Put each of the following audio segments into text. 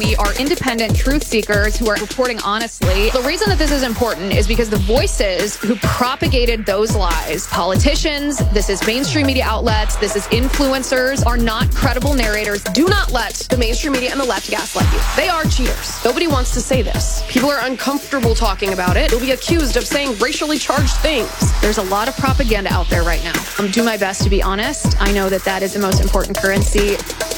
We are independent truth seekers who are reporting honestly. The reason that this is important is because the voices who propagated those lies, politicians, this is mainstream media outlets, this is influencers, are not credible narrators. Do not let the mainstream media and the left gaslight you. They are cheaters. Nobody wants to say this. People are uncomfortable talking about it. They'll be accused of saying racially charged things. There's a lot of propaganda out there right now. I'm doing my best to be honest. I know that that is the most important currency.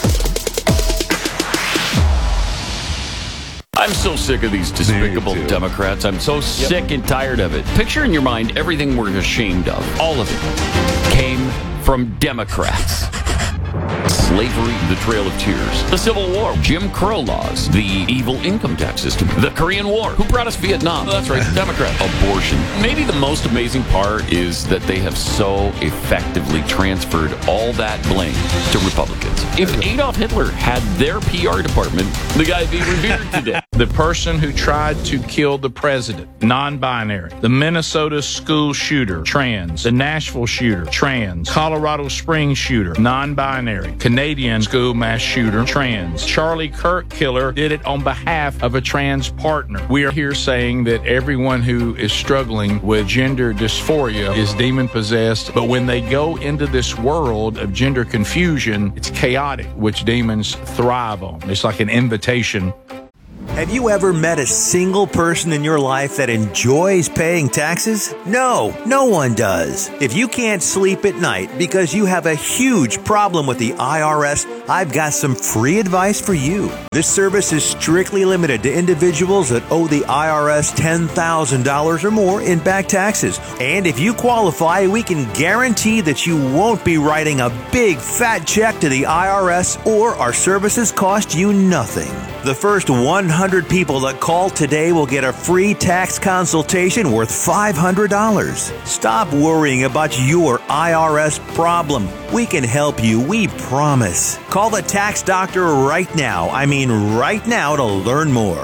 I'm so sick of these despicable Democrats. I'm so sick and tired of it. Picture in your mind everything we're ashamed of. All of it came from Democrats. Slavery, the Trail of Tears, the Civil War, Jim Crow laws, the evil income tax system, the Korean War. Who brought us Vietnam? That's right, the Democrat. Abortion. Maybe the most amazing part is that they have so effectively transferred all that blame to Republicans. If Adolf Hitler had their PR department, the guy'd be revered today. The person who tried to kill the president, non-binary. The Minnesota school shooter, trans. The Nashville shooter, trans. Colorado Springs shooter, non-binary. Canadian school mass shooter, trans. Charlie Kirk killer did it on behalf of a trans partner. We are here saying that everyone who is struggling with gender dysphoria is demon-possessed, but when they go into this world of gender confusion, it's chaotic, which demons thrive on. It's like an invitation. Have you ever met a single person in your life that enjoys paying taxes? No, no one does. If you can't sleep at night because you have a huge problem with the IRS, I've got some free advice for you. This service is strictly limited to individuals that owe the IRS $10,000 or more in back taxes. And if you qualify, we can guarantee that you won't be writing a big fat check to the IRS, or our services cost you nothing. The first 100 people that call today will get a free tax consultation worth $500. Stop worrying about your IRS problem. We can help you, we promise. Call the tax doctor right now. I mean right now, to learn more.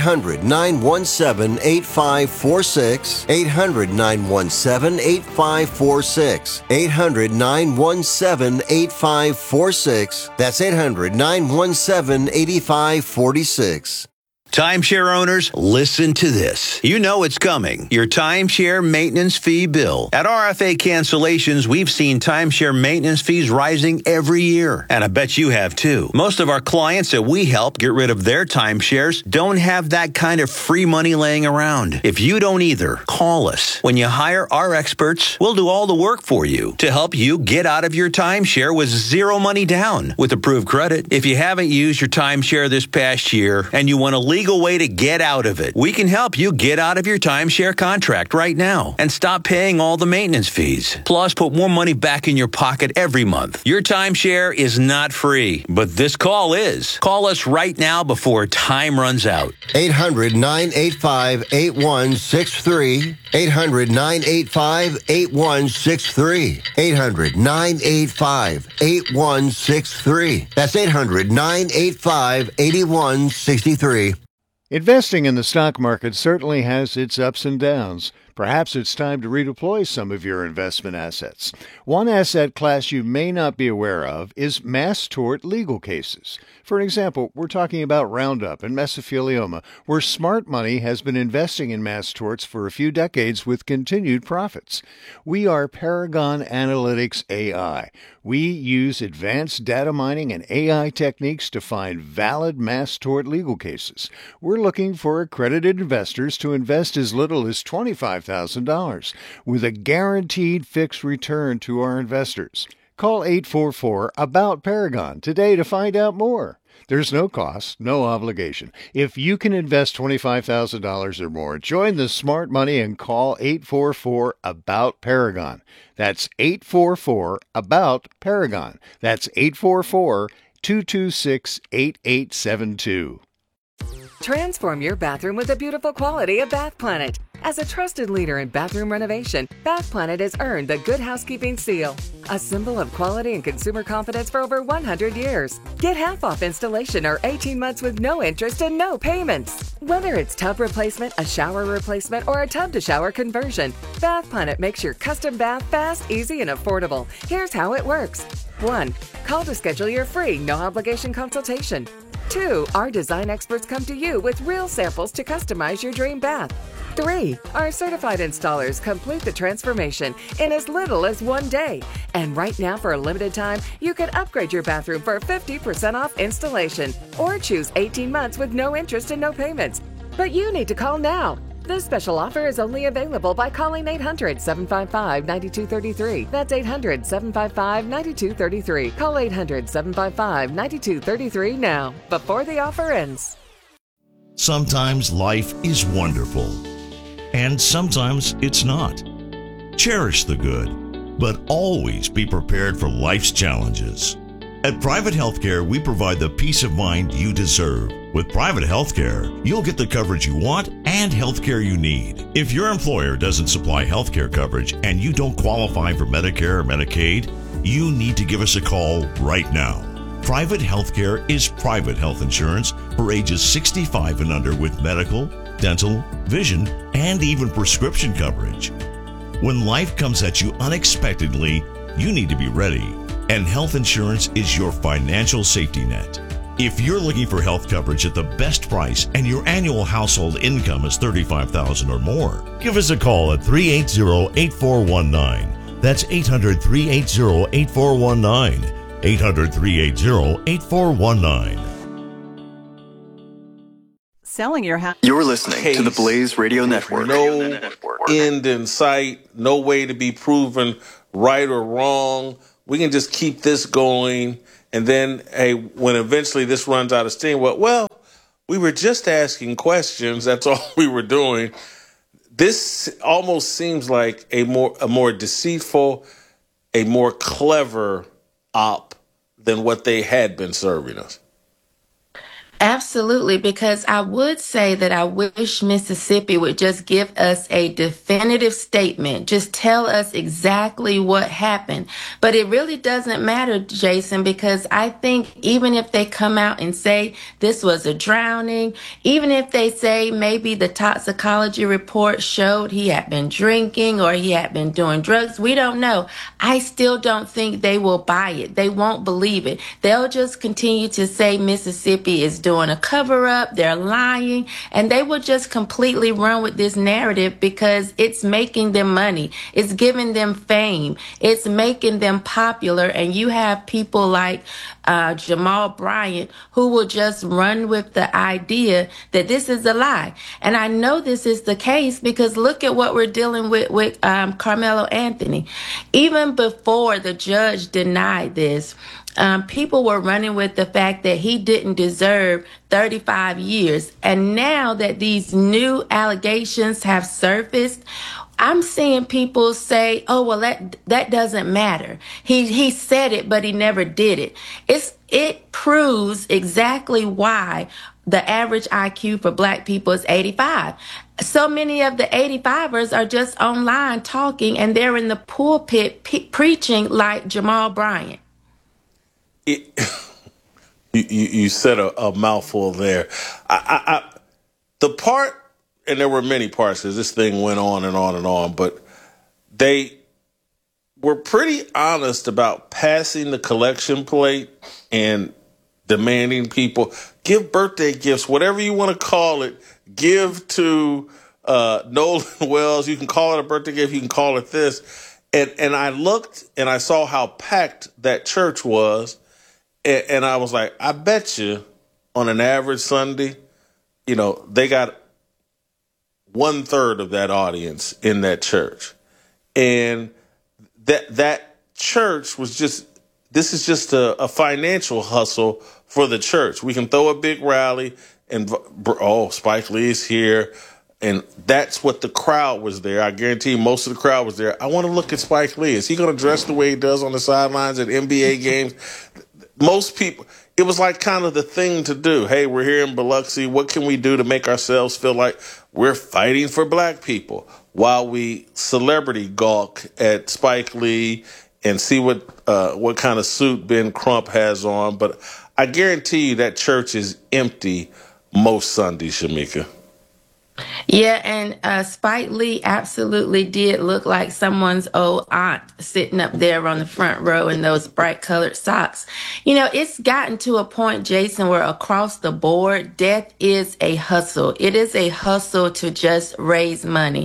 800-917-8546. 800-917-8546. 800-917-8546. That's 800-917-8546. Timeshare owners, listen to this. You know it's coming. Your timeshare maintenance fee bill. At RFA Cancellations, we've seen timeshare maintenance fees rising every year. And I bet you have too. Most of our clients that we help get rid of their timeshares don't have that kind of free money laying around. If you don't either, call us. When you hire our experts, we'll do all the work for you to help you get out of your timeshare with zero money down with approved credit. If you haven't used your timeshare this past year and you want to leave way to get out of it, we can help you get out of your timeshare contract right now and stop paying all the maintenance fees. Plus, put more money back in your pocket every month. Your timeshare is not free, but this call is. Call us right now before time runs out. 800-985-8163. 800-985-8163. 800-985-8163. That's 800-985-8163. Investing in the stock market certainly has its ups and downs. Perhaps it's time to redeploy some of your investment assets. One asset class you may not be aware of is mass tort legal cases. For example, we're talking about Roundup and mesothelioma, where smart money has been investing in mass torts for a few decades with continued profits. We are Paragon Analytics AI. We use advanced data mining and AI techniques to find valid mass tort legal cases. We're looking for accredited investors to invest as little as $25,000 with a guaranteed fixed return to our investors. Call 844-ABOUT-PARAGON today to find out more. There's no cost, no obligation. If you can invest $25,000 or more, join the smart money and call 844-ABOUT-PARAGON. That's 844-ABOUT-PARAGON. That's 844-226-8872. Transform your bathroom with the beautiful quality of Bath Planet. As a trusted leader in bathroom renovation, Bath Planet has earned the Good Housekeeping seal, a symbol of quality and consumer confidence for over 100 years. Get half off installation or 18 months with no interest and no payments. Whether it's tub replacement, a shower replacement, or a tub-to-shower conversion, Bath Planet makes your custom bath fast, easy, and affordable. Here's how it works. 1. Call to schedule your free, no-obligation consultation. 2, our design experts come to you with real samples to customize your dream bath. 3, our certified installers complete the transformation in as little as 1 day. And right now, for a limited time, you can upgrade your bathroom for 50% off installation or choose 18 months with no interest and no payments. But you need to call now. This special offer is only available by calling 800-755-9233. That's 800-755-9233. Call 800-755-9233 now, before the offer ends. Sometimes life is wonderful, and sometimes it's not. Cherish the good, but always be prepared for life's challenges. At Private Healthcare, we provide the peace of mind you deserve. With Private Healthcare, you'll get the coverage you want and healthcare you need. If your employer doesn't supply healthcare coverage and you don't qualify for Medicare or Medicaid, you need to give us a call right now. Private Healthcare is private health insurance for ages 65 and under with medical, dental, vision, and even prescription coverage. When life comes at you unexpectedly, you need to be ready. And health insurance is your financial safety net. If you're looking for health coverage at the best price and your annual household income is $35,000 or more, give us a call at 380-8419. That's 800-380-8419. 800-380-8419. Selling your house. You're listening to the Blaze Radio Network. No end in sight, no way to be proven right or wrong. We can just keep this going. And then, hey, when eventually this runs out of steam, well, we were just asking questions. That's all we were doing. This almost seems like a more deceitful, a more clever op than what they had been serving us. Absolutely, because I would say that I wish Mississippi would just give us a definitive statement. Just tell us exactly what happened. But it really doesn't matter, Jason, because I think even if they come out and say this was a drowning, even if they say maybe the toxicology report showed he had been drinking or he had been doing drugs, we don't know. I still don't think they will buy it. They won't believe it. They'll just continue to say Mississippi is doing a cover-up, they're lying, and they will just completely run with this narrative because it's making them money, it's giving them fame, it's making them popular, and you have people like Jamal Bryant who will just run with the idea that this is a lie. And I know this is the case because look at what we're dealing with Carmelo Anthony. Even before the judge denied this, people were running with the fact that he didn't deserve 35 years. And now that these new allegations have surfaced, I'm seeing people say, oh, well, that doesn't matter. He said it, but he never did it. It proves exactly why the average IQ for black people is 85. So many of the 85ers are just online talking, and they're in the pulpit preaching like Jamal Bryant. You said a mouthful there. The part, and there were many parts because this thing went on and on and on, but they were pretty honest about passing the collection plate and demanding people give birthday gifts, whatever you want to call it, give to Nolan Wells. You can call it a birthday gift. You can call it this. And I looked and I saw how packed that church was. And I was like, I bet you on an average Sunday, they got 1/3 of that audience in that church. And that church was this is just a financial hustle for the church. We can throw a big rally and, Spike Lee's here. And that's what the crowd was there. I guarantee you most of the crowd was there. I want to look at Spike Lee. Is he going to dress the way he does on the sidelines at NBA games? Most people, it was like kind of the thing to do. Hey, we're here in Biloxi. What can we do to make ourselves feel like we're fighting for black people while we celebrity gawk at Spike Lee and see what kind of suit Ben Crump has on? But I guarantee you that church is empty most Sundays, Shamika. Yeah, and Spike Lee absolutely did look like someone's old aunt sitting up there on the front row in those bright colored socks. You know, it's gotten to a point, Jason, where across the board, death is a hustle. It is a hustle to just raise money.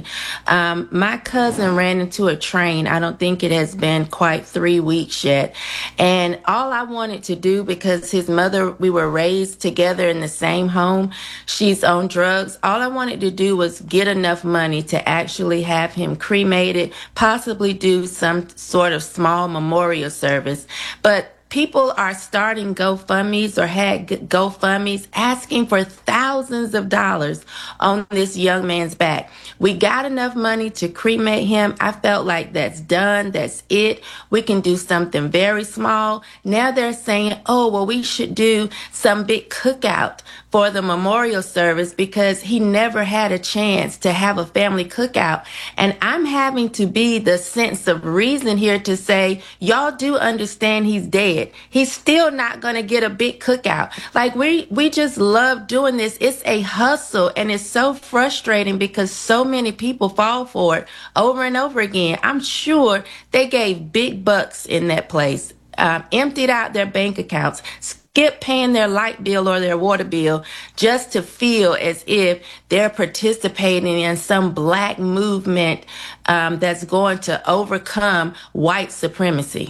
My cousin ran into a train. I don't think it has been quite 3 weeks yet. And all I wanted to do, because his mother, we were raised together in the same home, she's on drugs. All I wanted to do was get enough money to actually have him cremated, possibly do some sort of small memorial service. But people are starting GoFundMes or had GoFundMes asking for thousands of dollars on this young man's back. We got enough money to cremate him. I felt like that's done. That's it. We can do something very small. Now they're saying, oh, well, we should do some big cookout for the memorial service because he never had a chance to have a family cookout. And I'm having to be the sense of reason here to say, y'all do understand he's dead. He's still not going to get a big cookout. Like we just love doing this. It's a hustle and it's so frustrating because so many people fall for it over and over again. I'm sure they gave big bucks in that place, emptied out their bank accounts, skip paying their light bill or their water bill just to feel as if they're participating in some black movement that's going to overcome white supremacy.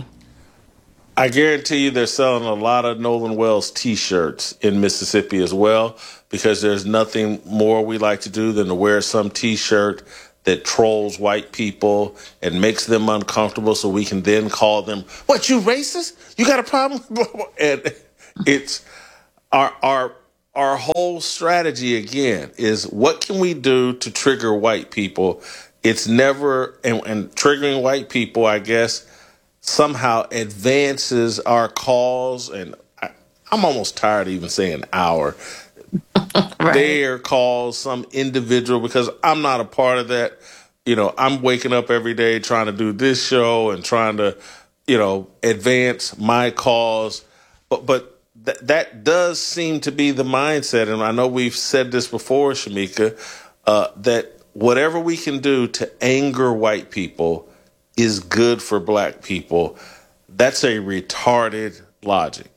I guarantee you they're selling a lot of Nolan Wells T-shirts in Mississippi as well, because there's nothing more we like to do than to wear some T-shirt that trolls white people and makes them uncomfortable so we can then call them, what, you racist? You got a problem? And it's our whole strategy, again, is what can we do to trigger white people? It's never, and triggering white people, I guess, somehow advances our cause. And I'm almost tired of even saying our. Right. Their cause, some individual, because I'm not a part of that. You know, I'm waking up every day trying to do this show and trying to, you know, advance my cause. But that does seem to be the mindset. And I know we've said this before, Shamika, that whatever we can do to anger white people is good for black people. That's a retarded logic.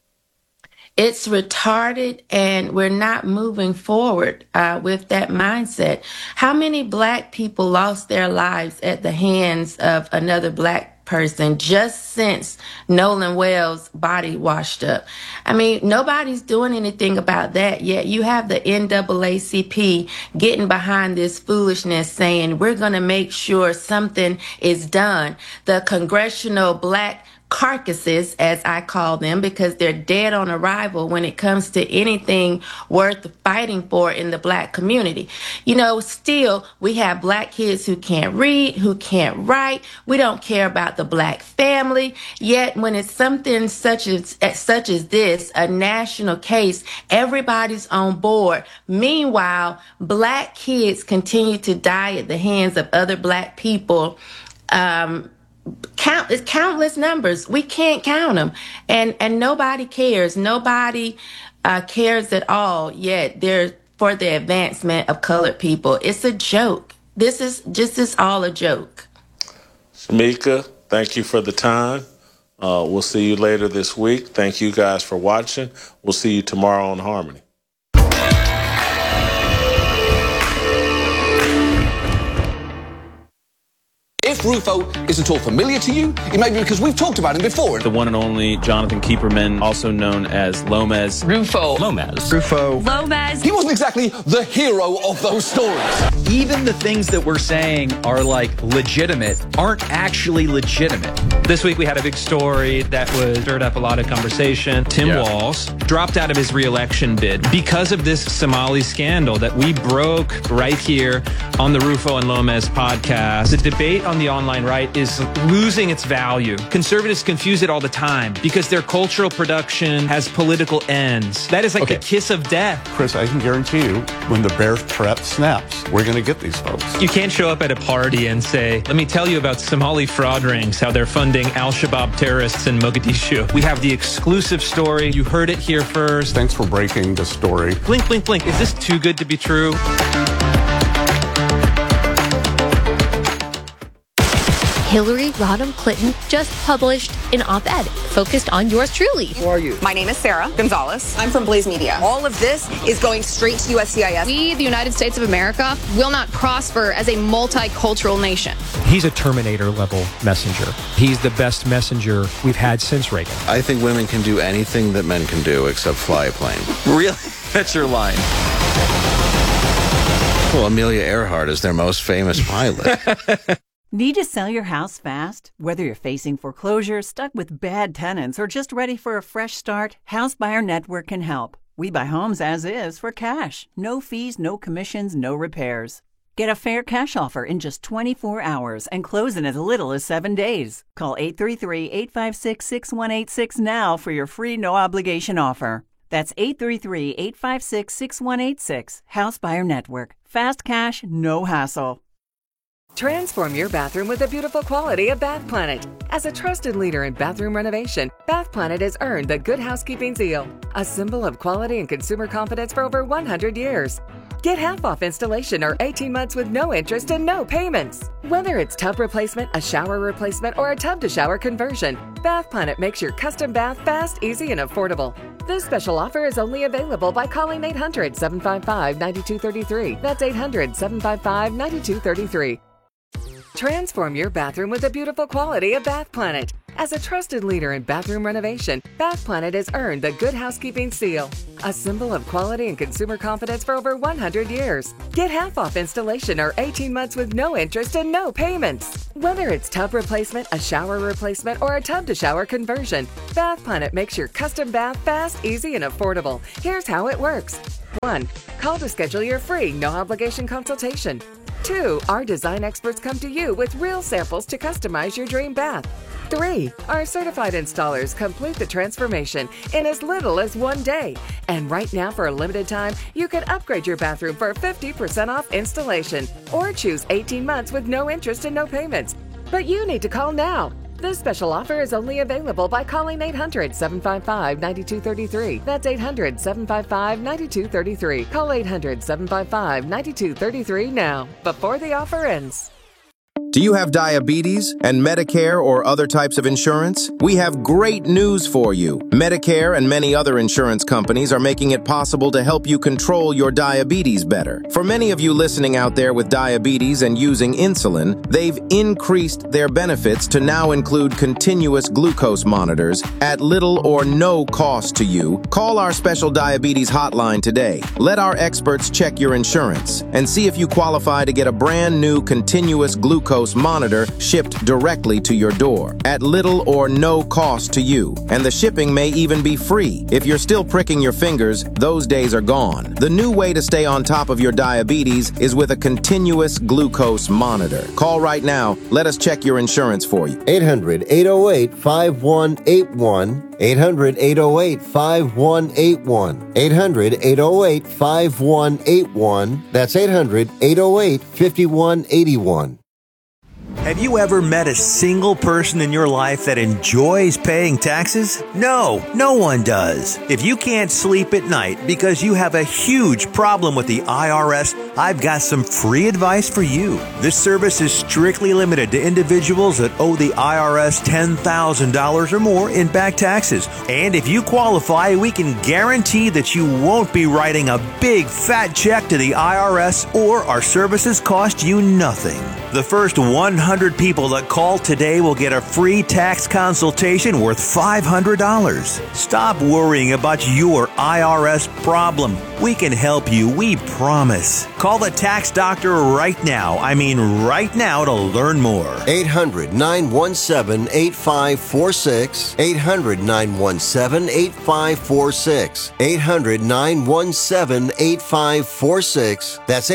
It's retarded, and we're not moving forward with that mindset. How many black people lost their lives at the hands of another black person just since Nolan Wells' body washed up? I mean, nobody's doing anything about that yet. You have the NAACP getting behind this foolishness, saying we're going to make sure something is done. The Congressional Black Carcasses, as I call them, because they're dead on arrival when it comes to anything worth fighting for in the black community. You know, still, we have black kids who can't read, who can't write. We don't care about the black family. Yet when it's something such as this, a national case, everybody's on board. Meanwhile, black kids continue to die at the hands of other black people. Countless numbers. We can't count them. And nobody cares. Nobody cares at all, yet they're for the advancement of colored people. It's a joke. This is all a joke. Shamika, thank you for the time. We'll see you later this week. Thank you guys for watching. We'll see you tomorrow on Harmony. If Rufo isn't all familiar to you, it may be because we've talked about him before. The one and only Jonathan Kieferman, also known as Lomez. Rufo. Lomez. Rufo. Lomez. He wasn't exactly the hero of those stories. Even the things that we're saying are like legitimate aren't actually legitimate. This week we had a big story that was stirred up a lot of conversation. Tim Walz dropped out of his re-election bid because of this Somali scandal that we broke right here on the Rufo and Lomez podcast. The debate on the online right is losing its value. Conservatives confuse it all the time because their cultural production has political ends. That is like the kiss of death. Chris, I can guarantee you when the bear trap snaps, we're going to get these folks. You can't show up at a party and say, let me tell you about Somali fraud rings, how they're funding al-Shabaab terrorists in Mogadishu. We have the exclusive story. You heard it here first. Thanks for breaking the story. Blink, blink, blink. Is this too good to be true? Hillary Rodham Clinton just published an op-ed focused on yours truly. Who are you? My name is Sarah Gonzalez. I'm from Blaze Media. All of this is going straight to USCIS. We, the United States of America, will not prosper as a multicultural nation. He's a Terminator-level messenger. He's the best messenger we've had since Reagan. I think women can do anything that men can do except fly a plane. Really? That's your line. Well, Amelia Earhart is their most famous pilot. Need to sell your house fast? Whether you're facing foreclosure, stuck with bad tenants, or just ready for a fresh start, House Buyer Network can help. We buy homes as is for cash. No fees, no commissions, no repairs. Get a fair cash offer in just 24 hours and close in as little as 7 days. Call 833-856-6186 now for your free no-obligation offer. That's 833-856-6186. House Buyer Network. Fast cash, no hassle. Transform your bathroom with the beautiful quality of Bath Planet. As a trusted leader in bathroom renovation, Bath Planet has earned the Good Housekeeping seal, a symbol of quality and consumer confidence for over 100 years. Get half off installation or 18 months with no interest and no payments. Whether it's tub replacement, a shower replacement, or a tub-to-shower conversion, Bath Planet makes your custom bath fast, easy, and affordable. This special offer is only available by calling 800-755-9233. That's 800-755-9233. Transform your bathroom with the beautiful quality of Bath Planet. As a trusted leader in bathroom renovation, Bath Planet has earned the Good Housekeeping seal, a symbol of quality and consumer confidence for over 100 years. Get half off installation or 18 months with no interest and no payments. Whether it's tub replacement, a shower replacement, or a tub-to-shower conversion, Bath Planet makes your custom bath fast, easy, and affordable. Here's how it works. 1. Call to schedule your free, no-obligation consultation. 2. Our design experts come to you with real samples to customize your dream bath. 3. Our certified installers complete the transformation in as little as 1 day. And right now, for a limited time, you can upgrade your bathroom for 50% off installation or choose 18 months with no interest and no payments. But you need to call now. This special offer is only available by calling 800-755-9233. That's 800-755-9233. Call 800-755-9233 now, before the offer ends. Do you have diabetes and Medicare or other types of insurance? We have great news for you. Medicare and many other insurance companies are making it possible to help you control your diabetes better. For many of you listening out there with diabetes and using insulin, they've increased their benefits to now include continuous glucose monitors at little or no cost to you. Call our special diabetes hotline today. Let our experts check your insurance and see if you qualify to get a brand new continuous glucose monitor shipped directly to your door at little or no cost to you. And the shipping may even be free. If you're still pricking your fingers, those days are gone. The new way to stay on top of your diabetes is with a continuous glucose monitor. Call right now. Let us check your insurance for you. 800-808-5181. 800-808-5181. 800-808-5181. That's 800-808-5181. Have you ever met a single person in your life that enjoys paying taxes? No, no one does. If you can't sleep at night because you have a huge problem with the IRS, I've got some free advice for you. This service is strictly limited to individuals that owe the IRS $10,000 or more in back taxes. And if you qualify, we can guarantee that you won't be writing a big fat check to the IRS, or our services cost you nothing. The first 100 people that call today will get a free tax consultation worth $500. Stop worrying about your IRS problem. We can help you, we promise. Call the tax doctor right now. I mean right now, to learn more. 800-917-8546. 800-917-8546. 800-917-8546. That's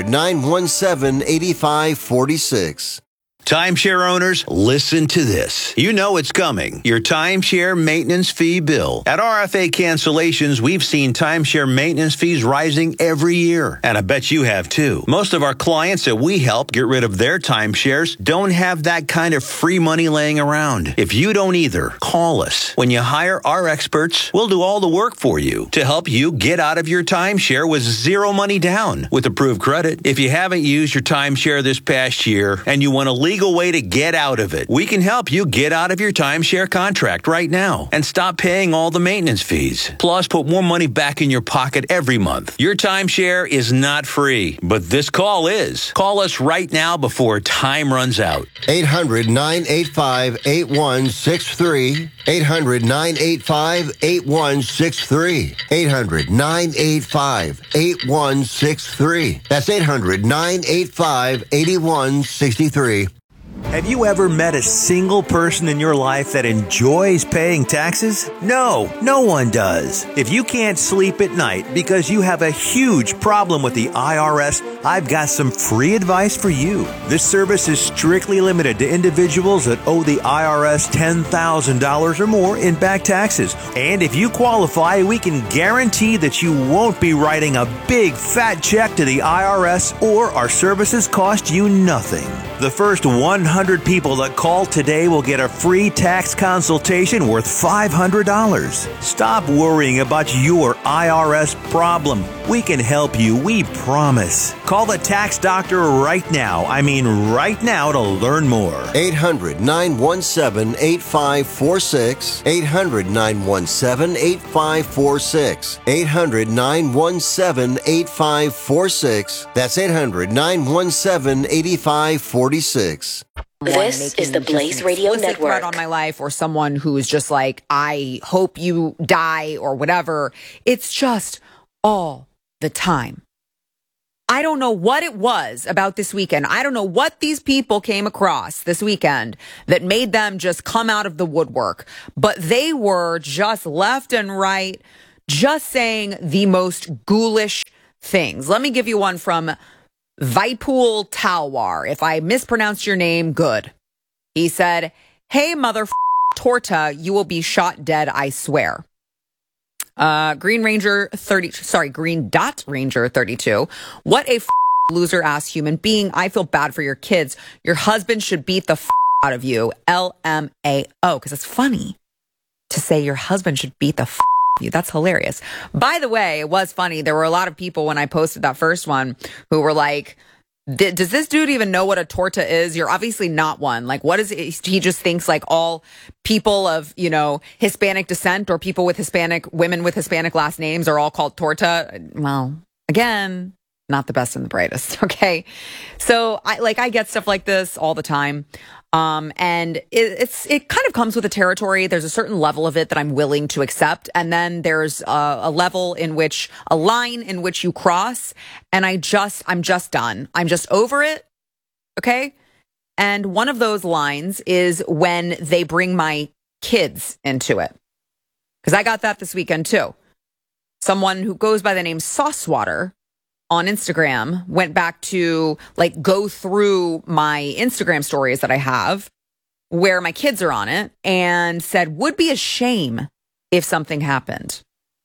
800-917-8546. Timeshare owners, listen to this. You know it's coming. Your timeshare maintenance fee bill. At RFA Cancellations, we've seen timeshare maintenance fees rising every year. And I bet you have too. Most of our clients that we help get rid of their timeshares don't have that kind of free money laying around. If you don't either, call us. When you hire our experts, we'll do all the work for you to help you get out of your timeshare with zero money down with approved credit. If you haven't used your timeshare this past year and you want to legally legal way to get out of it. We can help you get out of your timeshare contract right now and stop paying all the maintenance fees. Plus, put more money back in your pocket every month. Your timeshare is not free, but this call is. Call us right now before time runs out. 800-985-8163. 800-985-8163. 800-985-8163. That's 800-985-8163. Have you ever met a single person in your life that enjoys paying taxes? No, no one does. If you can't sleep at night because you have a huge problem with the IRS, I've got some free advice for you. This service is strictly limited to individuals that owe the IRS $10,000 or more in back taxes. And if you qualify, we can guarantee that you won't be writing a big fat check to the IRS, or our services cost you nothing. The first 100 people that call today will get a free tax consultation worth $500. Stop worrying about your IRS problem. We can help you, we promise. Call the tax doctor right now. I mean right now, to learn more. 800-917-8546. 800-917-8546. 800-917-8546. That's 800-917-8546. This is the Blaze Radio Network. Threat on my life, or someone who is just like, I hope you die or whatever. It's just all the time. I don't know what it was about this weekend. I don't know what these people came across this weekend that made them just come out of the woodwork. But they were just left and right, just saying the most ghoulish things. Let me give you one from Vipul Talwar. If I mispronounced your name, good. He said, "Hey, mother torta, you will be shot dead, I swear." Green Dot Ranger 32. What a loser ass human being. I feel bad for your kids. Your husband should beat the out of you. LMAO. Because it's funny to say your husband should beat the you. That's hilarious. By the way, it was funny. There were a lot of people when I posted that first one who were like, does this dude even know what a torta is? You're obviously not one. Like, what is it? He just thinks like all people of, Hispanic descent or people with women with Hispanic last names are all called torta. Well, again, not the best and the brightest. Okay. So I get stuff like this all the time. And it kind of comes with the territory. There's a certain level of it that I'm willing to accept. And then there's a line in which you cross. And I'm just done. I'm just over it. Okay. And one of those lines is when they bring my kids into it. Because I got that this weekend too. Someone who goes by the name Saucewater on Instagram went back to go through my Instagram stories that I have where my kids are on it and said, would be a shame if something happened.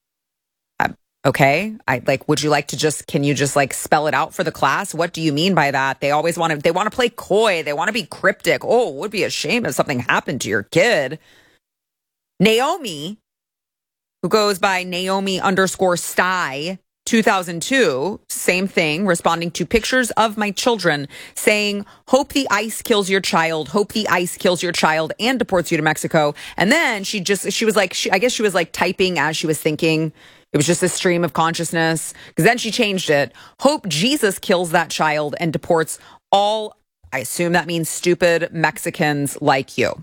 Okay. Would you like to can you just spell it out for the class? What do you mean by that? They always want to play coy. They want to be cryptic. Oh, it would be a shame if something happened to your kid. Naomi, who goes by Naomi_Sty 2002, same thing, responding to pictures of my children saying, hope the ice kills your child, hope the ice kills your child and deports you to Mexico. And then she was typing as she was thinking. It was just a stream of consciousness. Because then she changed it. Hope Jesus kills that child and deports all, I assume that means stupid Mexicans like you.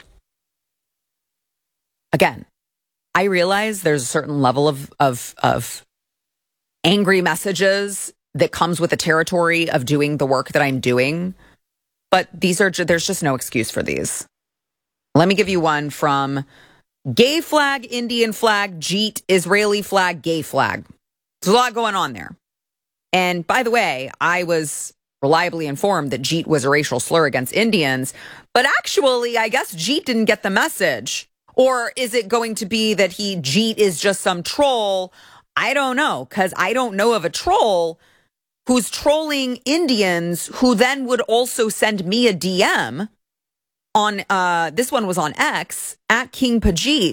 Again, I realize there's a certain level of angry messages that comes with the territory of doing the work that I'm doing. But there's just no excuse for these. Let me give you one from gay flag, Indian flag, Jeet, Israeli flag, gay flag. There's a lot going on there. And by the way, I was reliably informed that Jeet was a racial slur against Indians. But actually, I guess Jeet didn't get the message. Or is it going to be that Jeet is just some troll? I don't know, because I don't know of a troll who's trolling Indians who then would also send me a DM on, this one was on X, at King Pajit,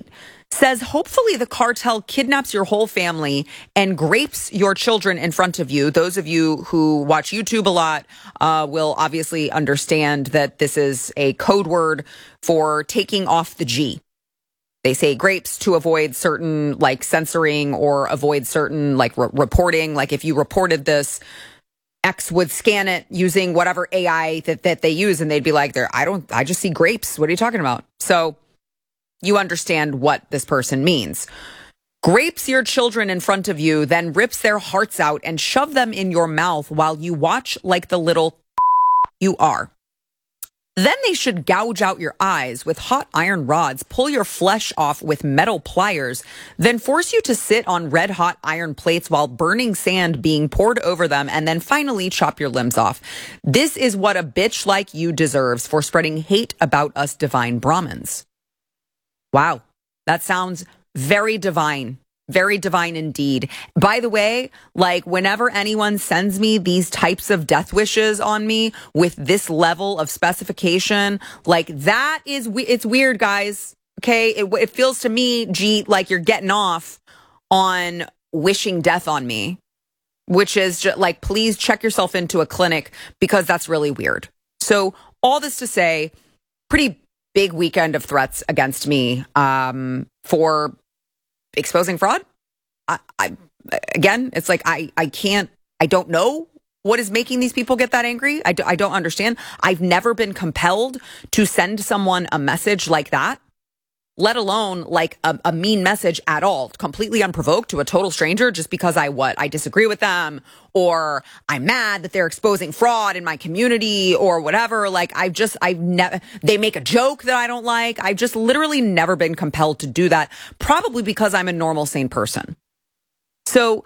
says hopefully the cartel kidnaps your whole family and grapes your children in front of you. Those of you who watch YouTube a lot will obviously understand that this is a code word for taking off the G. They say grapes to avoid certain like censoring or avoid certain like reporting. Like if you reported this, X would scan it using whatever AI that they use, and they'd be like, I just see grapes. What are you talking about? So you understand what this person means. Grapes your children in front of you, then rips their hearts out and shove them in your mouth while you watch like the little you are. Then they should gouge out your eyes with hot iron rods, pull your flesh off with metal pliers, then force you to sit on red hot iron plates while burning sand being poured over them, and then finally chop your limbs off. This is what a bitch like you deserves for spreading hate about us divine Brahmins. Wow, that sounds very divine. Very divine indeed. By the way, like whenever anyone sends me these types of death wishes on me with this level of specification, like that is, it's weird, guys. Okay. It feels to me, G, like you're getting off on wishing death on me, which is just like, please check yourself into a clinic because that's really weird. So all this to say, pretty big weekend of threats against me for exposing fraud. Again, it's like I don't know what is making these people get that angry. I don't understand. I've never been compelled to send someone a message like that, let alone like a mean message at all, completely unprovoked to a total stranger just because I disagree with them, or I'm mad that they're exposing fraud in my community or whatever. Like they make a joke that I don't like. I've just literally never been compelled to do that, probably because I'm a normal, sane person. So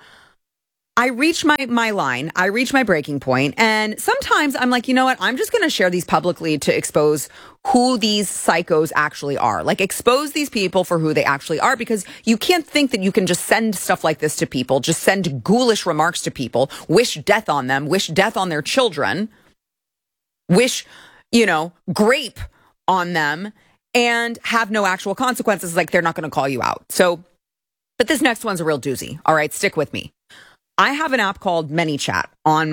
I reach my line, I reach my breaking point, and sometimes I'm like, you know what? I'm just going to share these publicly to expose who these psychos actually are. Like, expose these people for who they actually are, because you can't think that you can just send stuff like this to people, just send ghoulish remarks to people, wish death on them, wish death on their children, wish, grape on them, and have no actual consequences. Like, they're not going to call you out. So, but this next one's a real doozy. All right, stick with me. I have an app called ManyChat on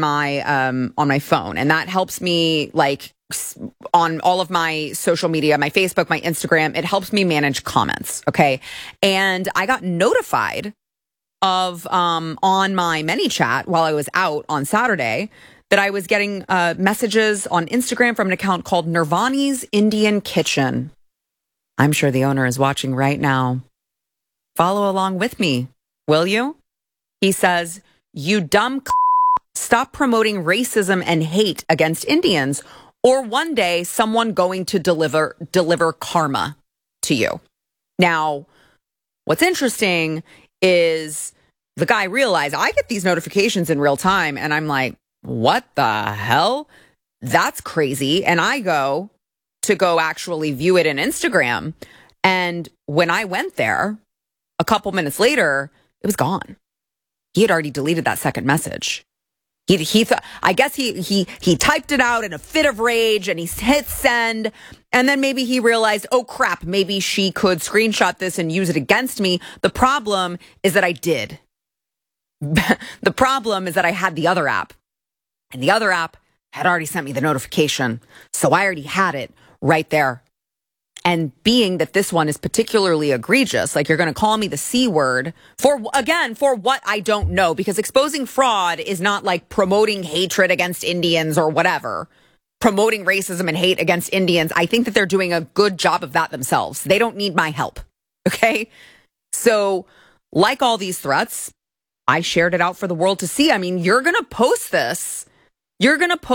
my phone, and that helps me like on all of my social media, my Facebook, my Instagram. It helps me manage comments. Okay. And I got notified of on my ManyChat while I was out on Saturday that I was getting messages on Instagram from an account called Nirvani's Indian Kitchen. I'm sure the owner is watching right now. Follow along with me, will you? He says, "You dumb stop promoting racism and hate against Indians, or one day someone going to deliver karma to you." Now, what's interesting is the guy realized I get these notifications in real time, and I'm like, what the hell? That's crazy. And I go actually view it in Instagram. And when I went there, a couple minutes later, it was gone. He had already deleted that second message. He thought, I guess he typed it out in a fit of rage and he hit send. And then maybe he realized, oh crap, maybe she could screenshot this and use it against me. The problem is that I did. The problem is that I had the other app, and the other app had already sent me the notification. So I already had it right there. And being that this one is particularly egregious, like you're going to call me the C word for what I don't know, because exposing fraud is not like promoting hatred against Indians or whatever, promoting racism and hate against Indians. I think that they're doing a good job of that themselves. They don't need my help. Okay. So like all these threats, I shared it out for the world to see. I mean, you're going to post this. Here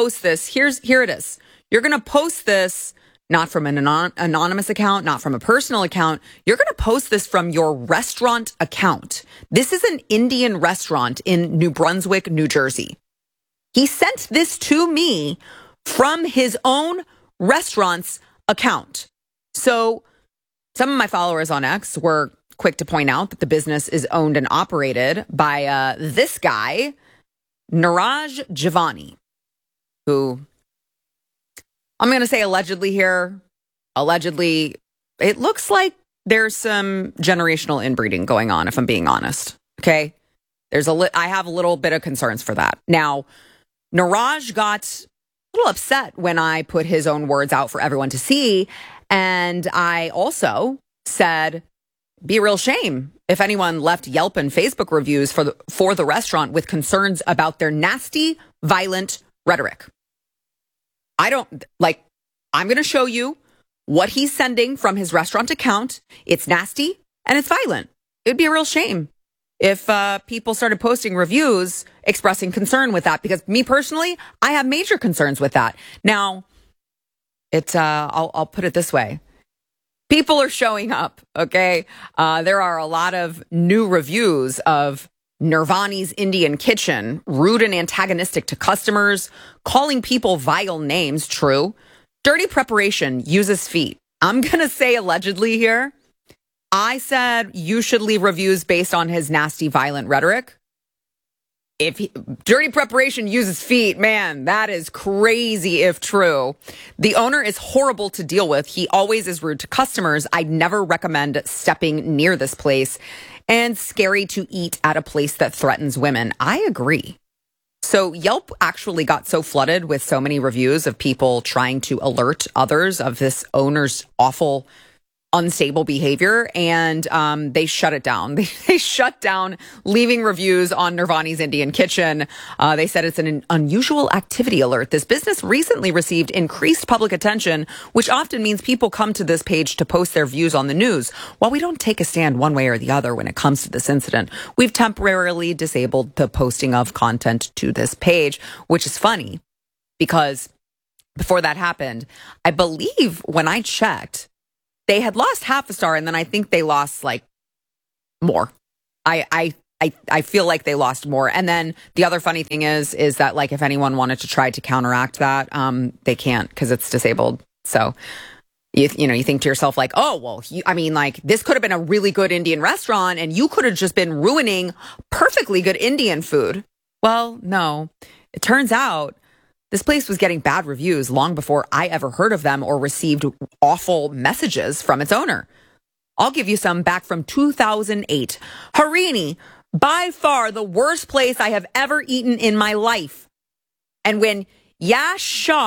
it is. You're going to post this. Not from an anonymous account, not from a personal account. You're going to post this from your restaurant account. This is an Indian restaurant in New Brunswick, New Jersey. He sent this to me from his own restaurant's account. So some of my followers on X were quick to point out that the business is owned and operated by this guy, Niraj Javani, who... I'm going to say allegedly here. Allegedly, it looks like there's some generational inbreeding going on, if I'm being honest. Okay. I have a little bit of concerns for that. Now, Niraj got a little upset when I put his own words out for everyone to see. And I also said, be a real shame if anyone left Yelp and Facebook reviews for the restaurant with concerns about their nasty, violent rhetoric. I'm going to show you what he's sending from his restaurant account. It's nasty and it's violent. It'd be a real shame if people started posting reviews expressing concern with that, because me personally, I have major concerns with that. Now, I'll put it this way. People are showing up, okay? There are a lot of new reviews of Nirvani's Indian Kitchen, rude and antagonistic to customers, calling people vile names, true. Dirty preparation, uses feet. I'm going to say allegedly here. I said you should leave reviews based on his nasty, violent rhetoric. Dirty preparation uses feet, man, that is crazy if true. The owner is horrible to deal with. He always is rude to customers. I'd never recommend stepping near this place, and scary to eat at a place that threatens women. I agree. So Yelp actually got so flooded with so many reviews of people trying to alert others of this owner's awful, unstable behavior, and they shut it down. They shut down leaving reviews on Nirvani's Indian Kitchen. They said it's an unusual activity alert. This business recently received increased public attention, which often means people come to this page to post their views on the news. While we don't take a stand one way or the other when it comes to this incident, we've temporarily disabled the posting of content to this page, which is funny because before that happened, I believe when I checked, they had lost half a star, and then I think they lost like more. I feel like they lost more. And then the other funny thing is that like if anyone wanted to try to counteract that, they can't because it's disabled. So you think to yourself like, oh well, this could have been a really good Indian restaurant, and you could have just been ruining perfectly good Indian food. Well, no, it turns out this place was getting bad reviews long before I ever heard of them or received awful messages from its owner. I'll give you some back from 2008. Harini, by far the worst place I have ever eaten in my life. And when Yash Shah